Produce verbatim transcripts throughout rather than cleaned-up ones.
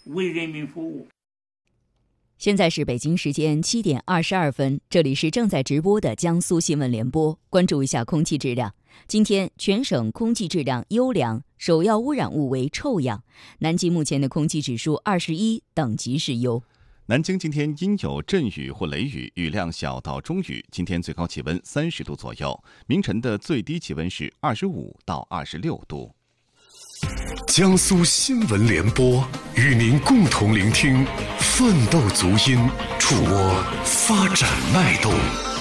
为人民服务。 现在是北京时间七点二十二分，这里是正在直播的江苏新闻联播。关注一下空气质量。今天全省空气质量优良，首要污染物为臭氧。南京目前的空气指数二十一，等级是优。 南京今天阴有阵雨或雷雨，雨量小到中雨。今天最高气温三十度左右，明晨的最低气温是二十五到二十六度。 江苏新闻联播与您共同聆听奋斗足音，触摸发展脉动。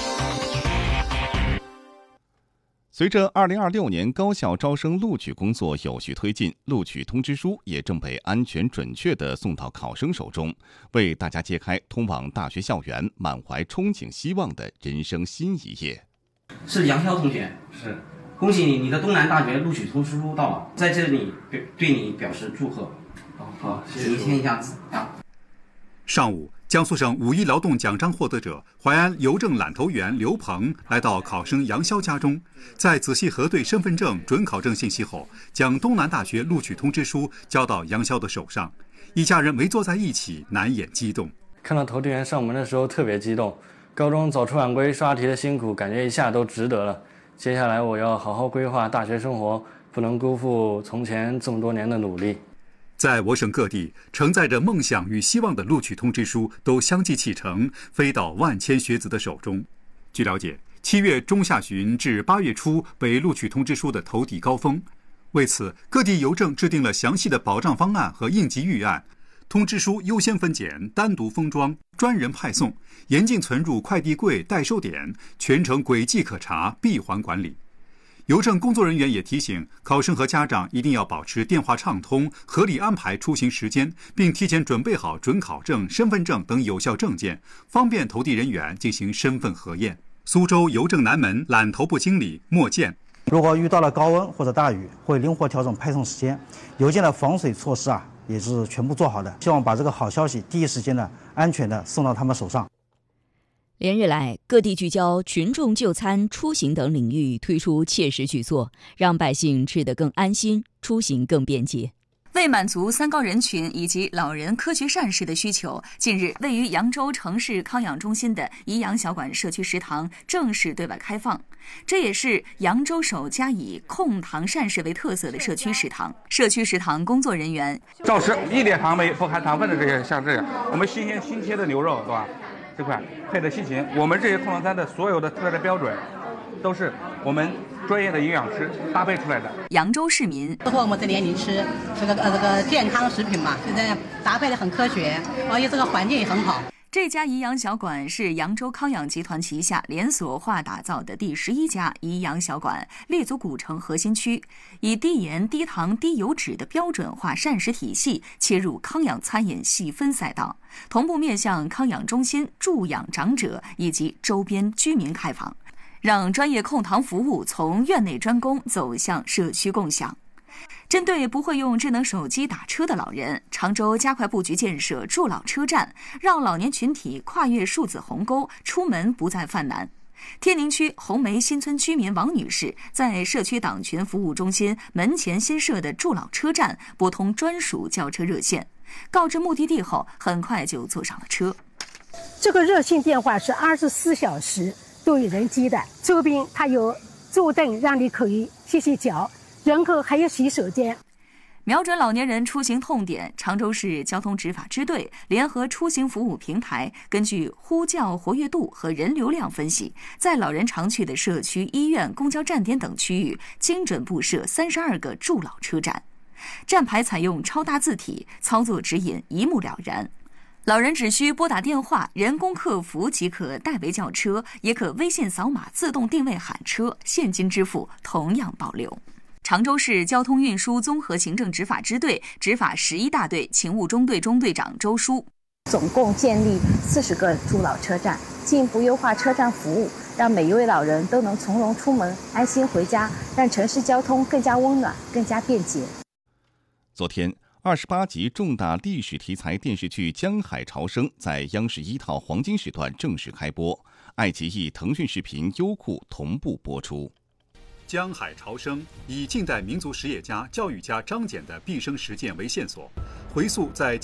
随着二零二六年高校招生录取工作有序推进，录取通知书也正被安全准确地送到考生手中，为大家揭开通往大学校园满怀憧憬希望的人生新一页。 是杨潇同学，是。恭喜你，你的东南大学录取通知书到了，在这里对你表示祝贺。好，好，谢谢。你签一下字啊。 上午，江苏省五一劳动奖章获得者淮安邮政揽头员刘鹏来到考生杨潇家中，在仔细核对身份证、准考证信息后，将东南大学录取通知书交到杨潇的手上。一家人围坐在一起，难掩激动。 看到投递员上门的时候特别激动，高中早出晚归刷题的辛苦，感觉一下都值得了。接下来我要好好规划大学生活，不能辜负从前这么多年的努力。 在我省各地，承载着梦想与希望的录取通知书都相继启程，飞到万千学子的手中。据了解，七月中下旬至八月初为录取通知书的投递高峰。为此，各地邮政制定了详细的保障方案和应急预案，通知书优先分拣、单独封装、专人派送，严禁存入快递柜、代收点，全程轨迹可查，闭环管理。邮政工作人员也提醒考生和家长一定要保持电话畅通，合理安排出行时间，并提前准备好准考证、身份证等有效证件，方便投递人员进行身份核验。苏州邮政南门揽头部经理莫健， 如果遇到了高温或者大雨，会灵活调整派送时间，邮件的防水措施啊也是全部做好的，希望把这个好消息第一时间的安全的送到他们手上。 连日来，各地聚焦群众就餐、出行等领域推出切实举措，让百姓吃得更安心，出行更便捷。 为满足三高人群以及老人科学膳食的需求，近日位于扬州城市康养中心的颐养小馆社区食堂正式对外开放。这也是扬州首家以控糖膳食为特色的社区食堂。社区食堂工作人员照吃，一点糖没，不含糖分的这些，像这样，我们新鲜新切的牛肉，是吧？这块配的西芹，我们这些控糖餐的所有的特色标准，都是我们专业的营养师搭配出来的。 扬州市民， 包括我们这年龄吃这个呃这个健康食品嘛，现在搭配的很科学，而且这个环境也很好。 这家颐养小馆是扬州康养集团旗下连锁化打造的第十一家颐养小馆，立足古城核心区，以低盐、低糖、低油脂的标准化膳食体系切入康养餐饮细分赛道，同步面向康养中心、助养长者以及周边居民开放，让专业控糖服务从院内专攻走向社区共享。针对不会用智能手机打车的老人，常州加快布局建设助老车站，让老年群体跨越数字鸿沟，出门不再犯难。天宁区红梅新村居民王女士在社区党群服务中心门前新设的助老车站拨通专属叫车热线，告知目的地后，很快就坐上了车。 这个热线电话是二十四小时都有人接的，周边它有坐凳让你可以歇歇脚，然后还有洗手间。 瞄准老年人出行痛点，常州市交通执法支队联合出行服务平台，根据呼叫活跃度和人流量分析，在老人常去的社区、医院、公交站点等区域精准布设三十二个助老车站，站牌采用超大字体，操作指引一目了然。老人只需拨打电话，人工客服即可代为叫车，也可微信扫码自动定位喊车，现金支付同样保留。常州市交通运输综合行政执法支队执法十一大队勤务中队中队长周书， 总共建立四十个助老车站，进一步优化车站服务，让每一位老人都能从容出门，安心回家，让城市交通更加温暖，更加便捷。 昨天，二十八集重大历史题材电视剧《江海潮生》在央视一套黄金时段正式开播，爱奇艺、腾讯视频、优酷同步播出。 江海潮生以近代民族实业家、教育家张謇的毕生实践为线索，回溯在